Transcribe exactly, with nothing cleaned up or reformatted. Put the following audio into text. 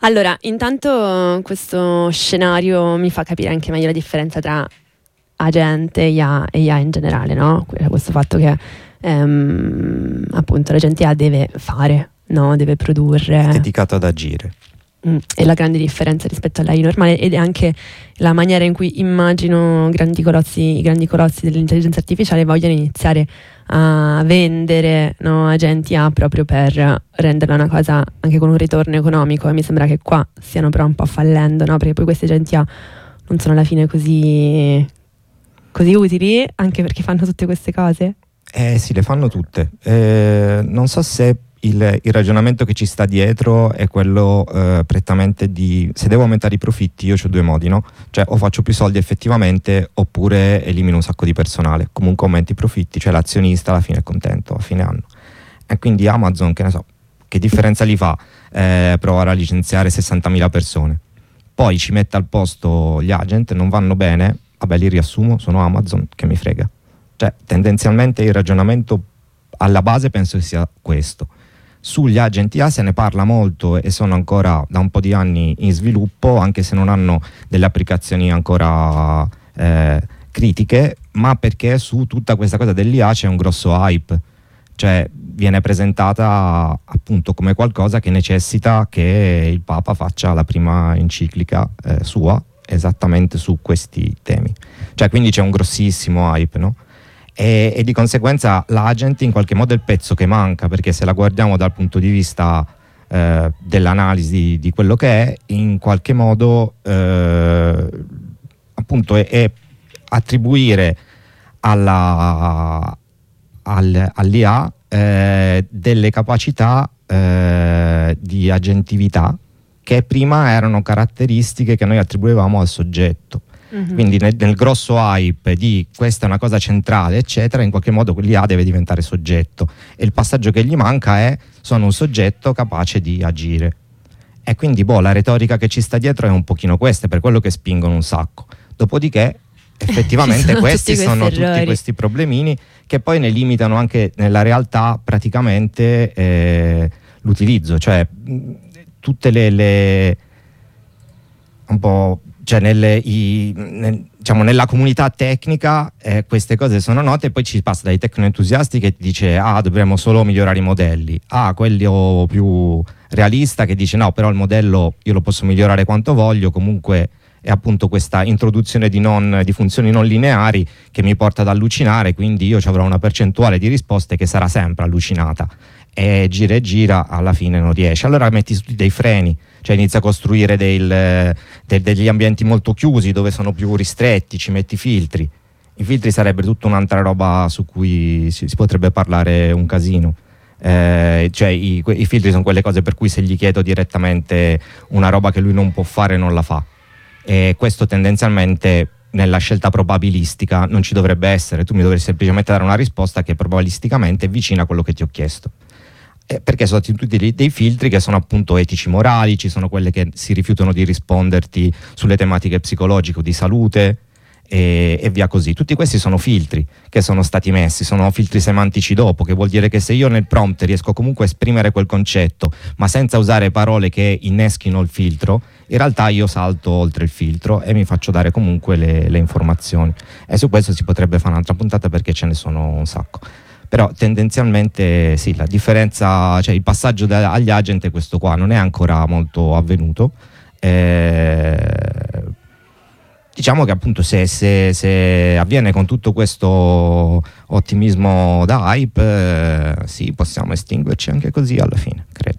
Allora, intanto questo scenario mi fa capire anche meglio la differenza tra agente e I A e I A in generale, no? Questo fatto che ehm, appunto l'agente I A deve fare, no? Deve produrre. È dedicato ad agire. Mm, è la grande differenza rispetto all'A I normale, ed è anche la maniera in cui immagino grandi colossi, i grandi colossi dell'intelligenza artificiale vogliono iniziare a vendere, no, agenti A proprio per renderla una cosa anche con un ritorno economico, e mi sembra che qua stiano però un po' fallendo, no? Perché poi questi agenti A non sono alla fine così, così utili, anche perché fanno tutte queste cose. Eh sì, le fanno tutte. Eh, non so se il, il ragionamento che ci sta dietro è quello eh, prettamente di: se devo aumentare i profitti io ho due modi, no? Cioè o faccio più soldi effettivamente, oppure elimino un sacco di personale. Comunque aumenti i profitti, cioè l'azionista alla fine è contento a fine anno. E quindi Amazon, che ne so, che differenza gli fa eh, provare a licenziare sessantamila persone? Poi ci mette al posto gli agent, non vanno bene, vabbè li riassumo, sono Amazon, che mi frega. Cioè tendenzialmente il ragionamento alla base penso che sia questo. Sugli agenti A se ne parla molto e sono ancora da un po' di anni in sviluppo, anche se non hanno delle applicazioni ancora eh, critiche, ma perché su tutta questa cosa dell'I A c'è un grosso hype, cioè viene presentata appunto come qualcosa che necessita che il Papa faccia la prima enciclica eh, sua esattamente su questi temi, cioè quindi c'è un grossissimo hype, no? E, e di conseguenza l'agent in qualche modo è il pezzo che manca, perché se la guardiamo dal punto di vista eh, dell'analisi di, di quello che è, in qualche modo eh, appunto è, è attribuire alla, al, all'I A eh, delle capacità eh, di agentività che prima erano caratteristiche che noi attribuivamo al soggetto. Mm-hmm. Quindi nel, nel grosso hype di questa è una cosa centrale eccetera, in qualche modo l'I A deve diventare soggetto, e il passaggio che gli manca è: sono un soggetto capace di agire. E quindi boh, la retorica che ci sta dietro è un pochino questa, per quello che spingono un sacco. Dopodiché effettivamente sono questi tutti sono questi tutti questi problemini che poi ne limitano anche nella realtà praticamente eh, l'utilizzo, cioè tutte le, le un po' cioè nelle, i, nel, diciamo nella comunità tecnica eh, queste cose sono note, e poi ci passa dai tecnoentusiasti che ti dice: ah, dovremmo solo migliorare i modelli, ah, quello più realista che dice: no, però il modello io lo posso migliorare quanto voglio, comunque è appunto questa introduzione di, non, di funzioni non lineari che mi porta ad allucinare, quindi io ci avrò una percentuale di risposte che sarà sempre allucinata, e gira e gira alla fine non riesce. Allora metti tutti dei freni, cioè inizia a costruire del, de, degli ambienti molto chiusi dove sono più ristretti, ci metti filtri. I filtri sarebbe tutta un'altra roba su cui si, si potrebbe parlare un casino. Eh, cioè i, i filtri sono quelle cose per cui se gli chiedo direttamente una roba che lui non può fare non la fa, e questo tendenzialmente nella scelta probabilistica non ci dovrebbe essere. Tu mi dovresti semplicemente dare una risposta che probabilisticamente è vicina a quello che ti ho chiesto, eh, perché sono tutti dei, dei filtri che sono appunto etici morali, ci sono quelle che si rifiutano di risponderti sulle tematiche psicologiche o di salute e, e via così. Tutti questi sono filtri che sono stati messi, sono filtri semantici dopo, che vuol dire che se io nel prompt riesco comunque a esprimere quel concetto ma senza usare parole che inneschino il filtro, in realtà io salto oltre il filtro e mi faccio dare comunque le, le informazioni. E su questo si potrebbe fare un'altra puntata perché ce ne sono un sacco. Però tendenzialmente sì, la differenza, cioè il passaggio da, agli agent è questo qua, non è ancora molto avvenuto. Eh, diciamo che appunto se, se, se avviene con tutto questo ottimismo da hype, eh, sì, possiamo estinguerci anche così alla fine, credo.